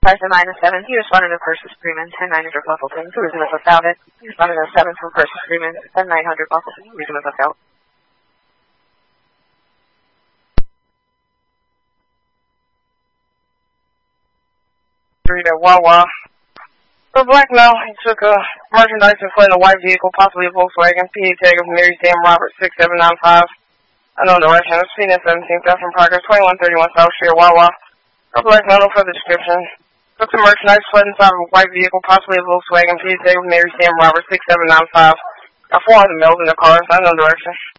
Person -7, he responded to Persis Freeman, 10-900 Buffleton, to resume as without it. He responded to 7 from Persis Freeman, 10-900 Buffleton, resume as without. To Wawa. For black male, he took merchandise and fled in a white vehicle, possibly a Volkswagen. PA tag of Mary Sam Robert 6795. Unknown direction. Speed at 17,000 progress. 2131 South Shore, Wawa. For black male, no further description. Took the merchandise, fled inside of a white vehicle, possibly a Volkswagen. PA tag of Mary Sam Robert 6795. Got 4 other males in the car. Unknown direction.